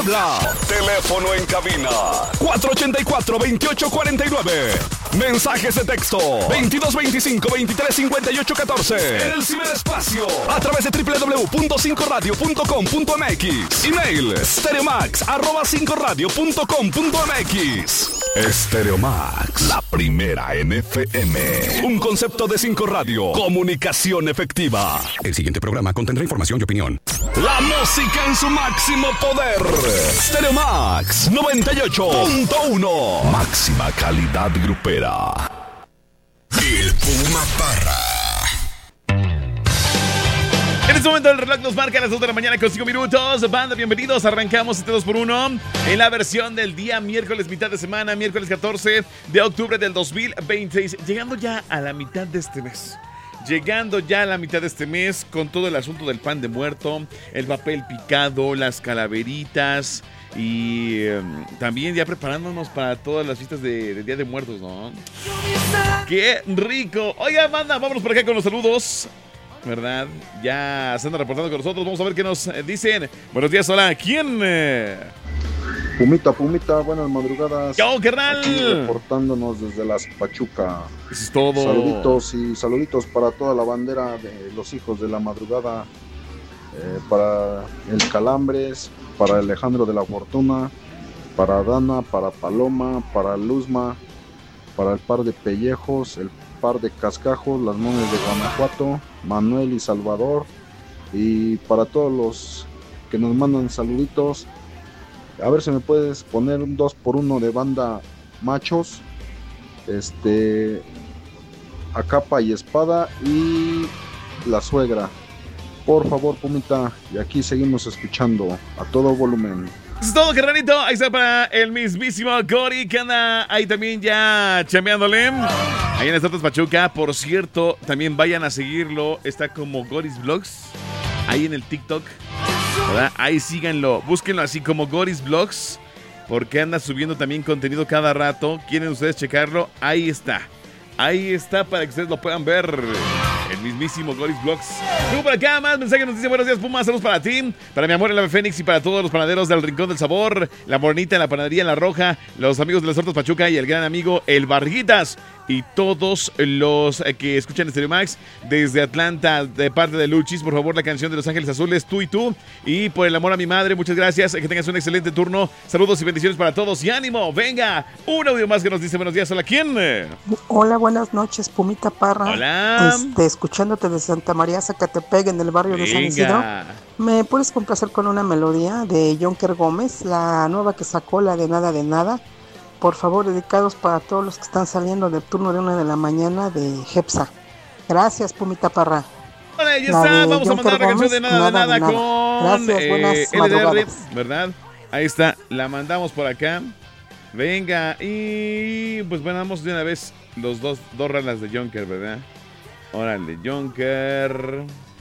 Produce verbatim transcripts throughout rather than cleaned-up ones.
habla. Teléfono en cabina cuatro ochenta y cuatro, veintiocho cuarenta y nueve. Mensajes de texto veintidós veinticinco, veintitrés cincuenta y ocho catorce. En el ciberespacio a través de doble u doble u doble u punto cinco radio punto com punto m x. Email stereomax arroba cinco radio punto com punto m x. Stereomax, la primera en F M. Un concepto de Cinco Radio. Comunicación efectiva. El siguiente programa contendrá información y opinión. La música en su máximo poder. Stereomax noventa y ocho punto uno. Máxima calidad grupera. El Puma Parra. En este momento el reloj nos marca a las dos de la mañana con cinco minutos. Banda, bienvenidos. Arrancamos este dos por uno en la versión del día miércoles, mitad de semana, miércoles catorce de octubre del dos mil veintiséis. Llegando ya a la mitad de este mes. Llegando ya a la mitad de este mes con todo el asunto del pan de muerto, el papel picado, las calaveritas y eh, también ya preparándonos para todas las fiestas de, de Día de Muertos, ¿no? ¡Qué rico! Oiga, banda, vámonos por acá con los saludos. ¿Verdad? Ya se andan reportando con nosotros. Vamos a ver qué nos dicen. Buenos días, hola. ¿Quién? Pumita, Pumita, buenas madrugadas. ¡Yo, carnal! Aquí reportándonos desde las Pachuca. Eso es todo. Saluditos y saluditos para toda la bandera de los hijos de la madrugada. Eh, para el Calambres, para Alejandro de la Fortuna, para Dana, para Paloma, para Luzma, para el par de Pellejos, el par de Cascajos, las mones de Guanajuato, Manuel y Salvador, y para todos los que nos mandan saluditos. A ver si me puedes poner un dos por uno de Banda Machos, este, a capa y espada y la suegra. Por favor, Pumita, y aquí seguimos escuchando a todo volumen. Es todo, carnalito. Ahí está para el mismísimo Gori, que anda ahí también ya chambeándole. Ahí en Estatus Pachuca. Por cierto, también vayan a seguirlo. Está como Goris Vlogs. Ahí en el TikTok, ¿verdad? Ahí síganlo. Búsquenlo así como Goris Vlogs, porque anda subiendo también contenido cada rato. ¿Quieren ustedes checarlo? Ahí está. Ahí está para que ustedes lo puedan ver. El mismísimo Goris Vlogs. Luego por acá más mensaje nos dice: buenos días, Puma, saludos para ti, para mi amor el Ave Fénix y para todos los panaderos del Rincón del Sabor, la Morenita en la Panadería en La Roja, los amigos de las Tortas Pachuca y el gran amigo El Barriguitas y todos los que escuchan Stereo Max desde Atlanta de parte de Luchis. Por favor, la canción de Los Ángeles Azules, Tú y Tú, y por el amor a mi madre, muchas gracias, que tengas un excelente turno, saludos y bendiciones para todos y ánimo, venga, un audio más que nos dice: buenos días, hola, ¿quién? Hola, buenas noches, Pumita Parra. Hola. Este, escuchándote de Santa María Zacatepec en el barrio de San Isidro. ¿Me puedes complacer con una melodía de Jonker Gómez, la nueva que sacó, la de Nada de Nada? Por favor, dedicados para todos los que están saliendo del turno de una de la mañana de Jepsa. Gracias, Pumita Parra. Hola, ya está, vamos a mandar la canción de Nada, nada de Nada, con Gracias, buenas eh, L D R, madrugadas. ¿verdad? Ahí está, la mandamos por acá. Venga, y pues bueno, vamos de una vez los dos, dos ralas de Jonker, ¿verdad? Órale, Jonker.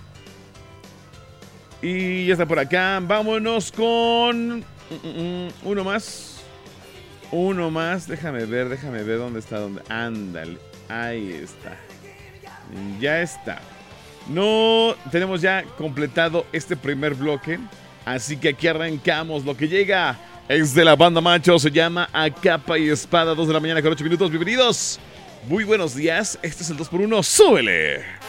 Y ya está por acá. Vámonos con uno más. Uno más. Déjame ver, déjame ver dónde está. Dónde. Ándale. Ahí está. Ya está. No tenemos ya completado este primer bloque. Así que aquí arrancamos. Lo que llega es de la Banda Macho. Se llama A Capa y Espada. dos de la mañana con ocho minutos. Bienvenidos. Muy buenos días. Este es el dos por uno. ¡Súbele!